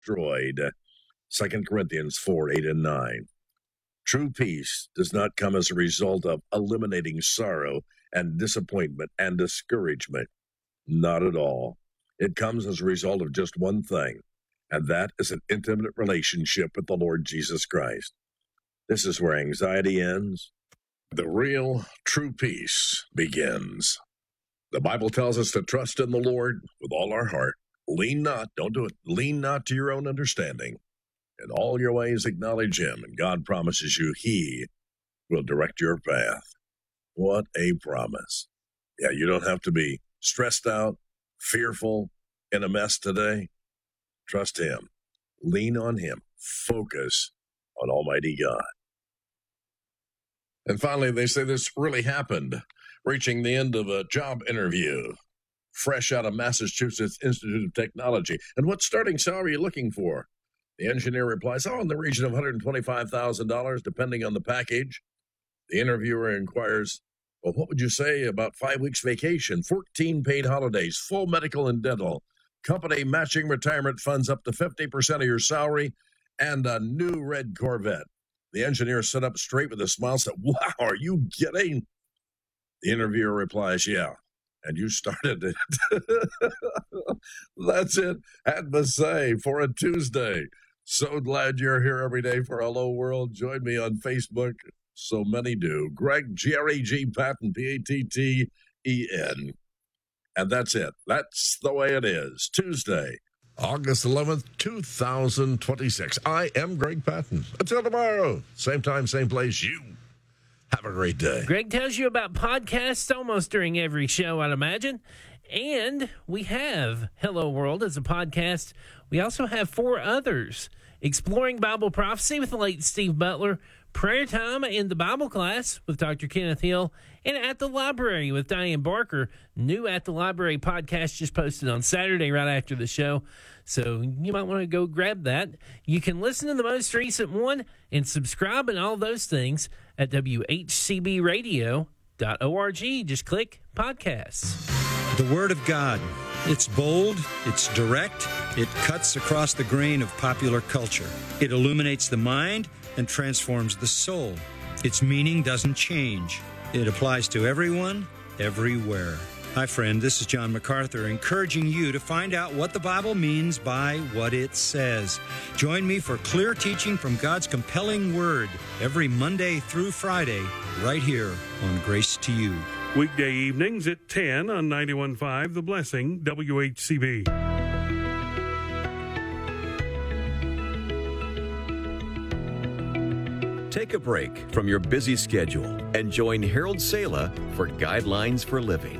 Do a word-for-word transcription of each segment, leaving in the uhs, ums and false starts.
destroyed. Second Corinthians four, eight and nine. True peace does not come as a result of eliminating sorrow and disappointment and discouragement. Not at all. It comes as a result of just one thing, and that is an intimate relationship with the Lord Jesus Christ. This is where anxiety ends. The real, true peace begins. The Bible tells us to trust in the Lord with all our heart. Lean not, don't do it, lean not to your own understanding. In all your ways acknowledge him, and God promises you he will direct your path. What a promise. Yeah, you don't have to be stressed out, fearful, in a mess today. Trust him. Lean on him. Focus on Almighty God. And finally, they say this really happened, reaching the end of a job interview, fresh out of Massachusetts Institute of Technology. And what starting salary are you looking for? The engineer replies, oh, in the region of one hundred twenty-five thousand dollars, depending on the package. The interviewer inquires, well, what would you say about five weeks vacation, fourteen paid holidays, full medical and dental, company matching retirement funds up to fifty percent of your salary, and a new red Corvette? The engineer sat up straight with a smile and said, wow, are you kidding? The interviewer replies, yeah, and you started it. That's it. Had to say for a Tuesday. So glad you're here every day for Hello World. Join me on Facebook. So many do. Greg, G R E G, Patton, P A T T E N. And that's it. That's the way it is. Tuesday, August eleventh, two thousand twenty-six. I am Greg Patton. Until tomorrow, same time, same place. You have a great day. Greg tells you about podcasts almost during every show, I'd imagine. And we have Hello World as a podcast. We also have four others. Exploring Bible Prophecy with the late Steve Butler, Prayer Time in the Bible Class with Doctor Kenneth Hill, and At the Library with Diane Barker. New At the Library podcast just posted on Saturday right after the show, so you might want to go grab that. You can listen to the most recent one and subscribe and all those things at W H C B radio dot org. Just click podcasts. The Word of God. It's bold, it's direct, it cuts across the grain of popular culture. It illuminates the mind and transforms the soul. Its meaning doesn't change. It applies to everyone, everywhere. Hi, friend. This is John MacArthur, encouraging you to find out what the Bible means by what it says. Join me for clear teaching from God's compelling Word every Monday through Friday, right here on Grace to You. Weekday evenings at ten on ninety-one point five The Blessing, W H C B. Take a break from your busy schedule and join Harold Sala for Guidelines for Living.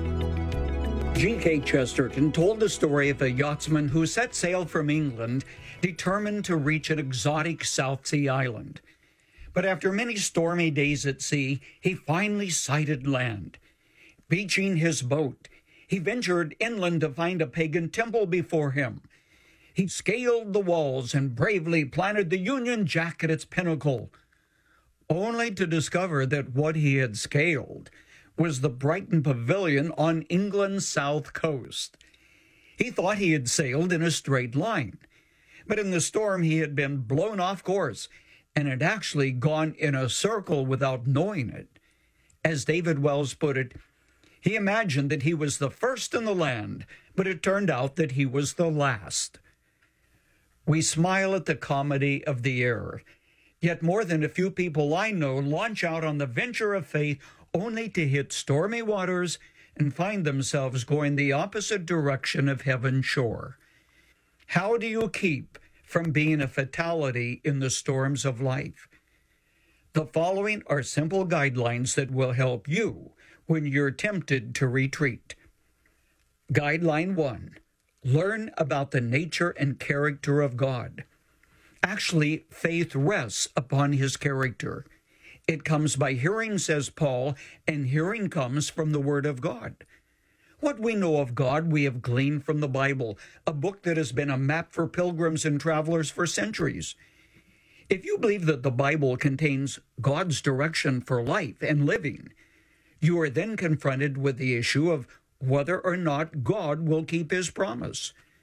G K Chesterton told the story of a yachtsman who set sail from England, determined to reach an exotic South Sea island. But after many stormy days at sea, he finally sighted land. Beaching his boat, he ventured inland to find a pagan temple before him. He scaled the walls and bravely planted the Union Jack at its pinnacle, only to discover that what he had scaled was the Brighton Pavilion on England's south coast. He thought he had sailed in a straight line, but in the storm he had been blown off course and had actually gone in a circle without knowing it. As David Wells put it, he imagined that he was the first in the land, but it turned out that he was the last. We smile at the comedy of the error, yet more than a few people I know launch out on the venture of faith only to hit stormy waters and find themselves going the opposite direction of heaven's shore. How do you keep from being a fatality in the storms of life? The following are simple guidelines that will help you when you're tempted to retreat. Guideline one, learn about the nature and character of God. Actually, faith rests upon his character. It comes by hearing, says Paul, and hearing comes from the Word of God. What we know of God we have gleaned from the Bible, a book that has been a map for pilgrims and travelers for centuries. If you believe that the Bible contains God's direction for life and living, you are then confronted with the issue of whether or not God will keep his promise.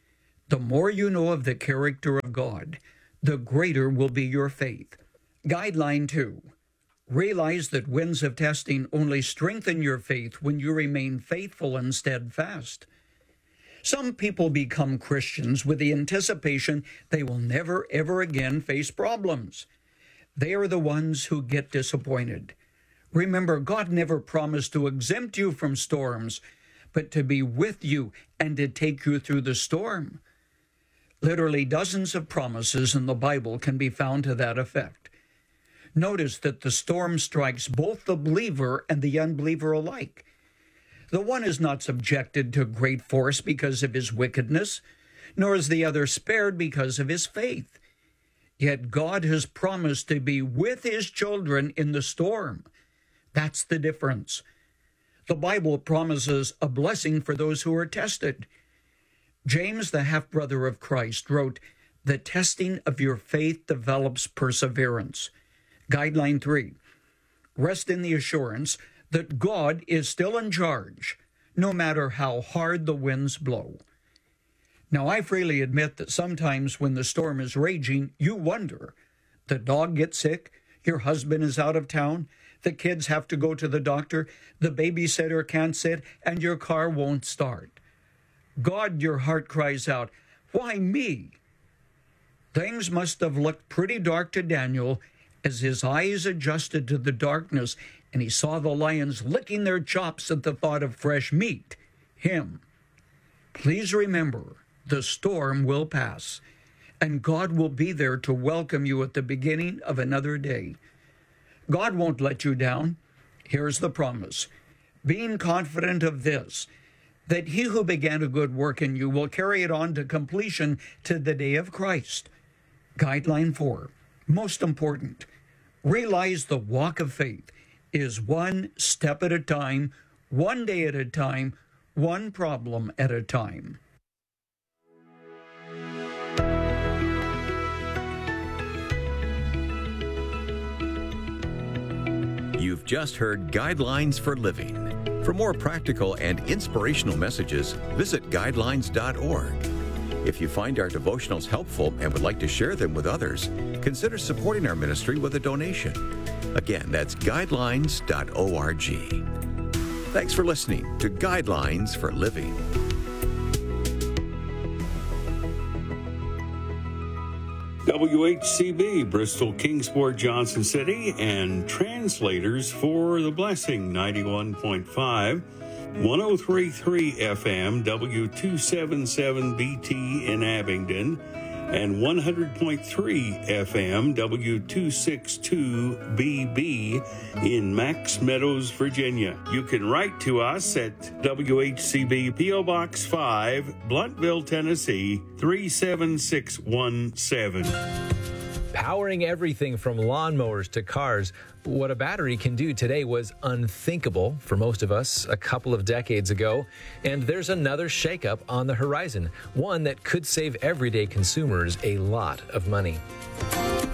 The more you know of the character of God, the greater will be your faith. Guideline two. Realize that winds of testing only strengthen your faith when you remain faithful and steadfast. Some people become Christians with the anticipation they will never, ever again face problems. They are the ones who get disappointed. Remember, God never promised to exempt you from storms, but to be with you and to take you through the storm. Literally dozens of promises in the Bible can be found to that effect. Notice that the storm strikes both the believer and the unbeliever alike. The one is not subjected to great force because of his wickedness, nor is the other spared because of his faith. Yet God has promised to be with his children in the storm. That's the difference. The Bible promises a blessing for those who are tested. James, the half-brother of Christ, wrote, "The testing of your faith develops perseverance." Guideline three. Rest in the assurance that God is still in charge, no matter how hard the winds blow. Now, I freely admit that sometimes when the storm is raging, you wonder. The dog gets sick, your husband is out of town, the kids have to go to the doctor, the babysitter can't sit, and your car won't start. God, your heart cries out, "Why me?" Things must have looked pretty dark to Daniel as his eyes adjusted to the darkness and he saw the lions licking their chops at the thought of fresh meat, him. Please remember, the storm will pass, and God will be there to welcome you at the beginning of another day. God won't let you down. Here's the promise. Being confident of this, that he who began a good work in you will carry it on to completion to the day of Christ. Guideline four, most important, realize the walk of faith is one step at a time, one day at a time, one problem at a time. You've just heard Guidelines for Living. For more practical and inspirational messages, visit guidelines dot org. If you find our devotionals helpful and would like to share them with others, consider supporting our ministry with a donation. Again, that's guidelines dot org. Thanks for listening to Guidelines for Living. W H C B, Bristol, Kingsport, Johnson City, and translators for The Blessing, ninety-one point five, one oh three point three F M, W two seventy-seven B T in Abingdon, and one hundred point three F M, W two sixty-two B B in Max Meadows, Virginia. You can write to us at W H C B, P O Box five, Bluntville, Tennessee, three seven six one seven. Powering everything from lawnmowers to cars, what a battery can do today was unthinkable for most of us a couple of decades ago. And there's another shakeup on the horizon, one that could save everyday consumers a lot of money.